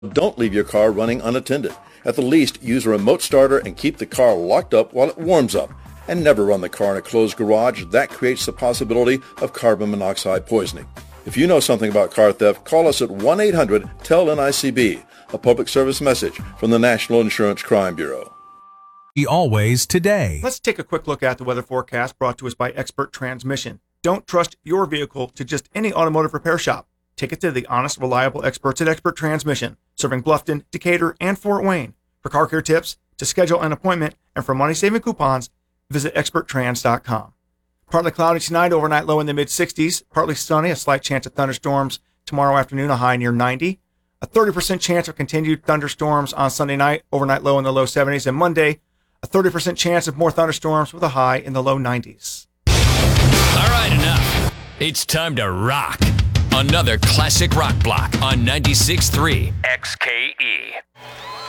Don't leave your car running unattended. At the least, use a remote starter and keep the car locked up while it warms up. And never run the car in a closed garage. That creates the possibility of carbon monoxide poisoning. If you know something about car theft, call us at 1-800-TEL-NICB, a public service message from the National Insurance Crime Bureau. Always today. Let's take a quick look at the weather forecast brought to us by Expert Transmission. Don't trust your vehicle to just any automotive repair shop. Take it to the honest, reliable experts at Expert Transmission, serving Bluffton, Decatur, and Fort Wayne. For car care tips, to schedule an appointment, and for money-saving coupons, visit experttrans.com. Partly cloudy tonight, overnight low in the mid-60s. Partly sunny, a slight chance of thunderstorms tomorrow afternoon, a high near 90. A 30% chance of continued thunderstorms on Sunday night, overnight low in the low 70s. And Monday, a 30% chance of more thunderstorms with a high in the low 90s. All right, enough. It's time to rock. Another classic rock block on 96.3 XKE.